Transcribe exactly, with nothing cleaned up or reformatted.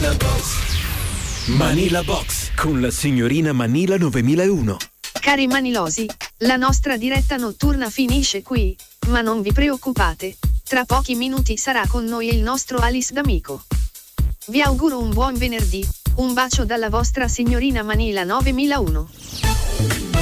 Manila Box. Manila Box con la signorina Manila novemilauno. Cari manilosi, la nostra diretta notturna finisce qui, ma non vi preoccupate, tra pochi minuti sarà con noi il nostro Alice D'Amico. Vi auguro un buon venerdì, un bacio dalla vostra signorina Manila novemilauno.